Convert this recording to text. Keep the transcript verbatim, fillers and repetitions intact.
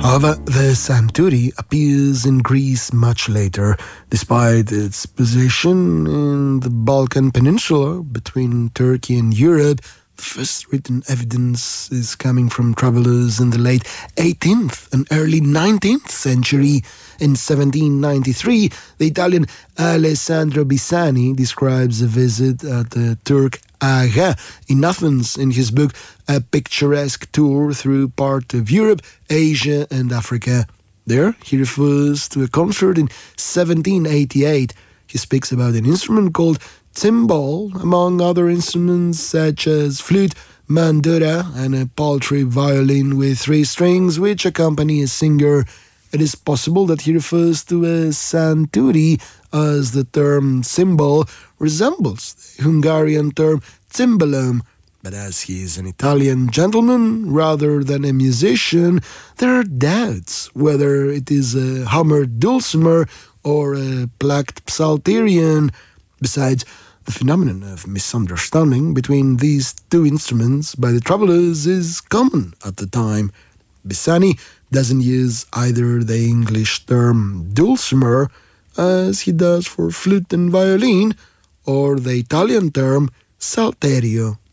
However, the santuri appears in Greece much later, despite its position in the Balkan Peninsula between Turkey and Europe. The first written evidence is coming from travelers in the late eighteenth and early nineteenth century. In seventeen ninety-three, the Italian Alessandro Bisani describes a visit at the Turk Aga in Athens in his book A Picturesque Tour Through Part of Europe, Asia and Africa. There, he refers to a concert in seventeen eighty-eight. He speaks about an instrument called timbal, among other instruments such as flute, mandura, and a paltry violin with three strings which accompany a singer. It is possible that he refers to a santuri, as the term cymbal resembles the Hungarian term cymbalum. But as he is an Italian gentleman rather than a musician, there are doubts whether it is a hammered dulcimer or a plucked psalterian. Besides, the phenomenon of misunderstanding between these two instruments by the travelers is common at the time. Bisani doesn't use either the English term dulcimer, as he does for flute and violin, or the Italian term salterio.